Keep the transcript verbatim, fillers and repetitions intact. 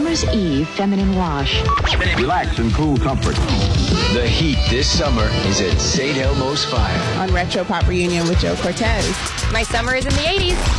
Summer's Eve Feminine Wash. Relax and cool comfort. The heat this summer is at Saint Elmo's Fire. On Retro Pop Reunion with Joe Cortez. My summer is in the eighties.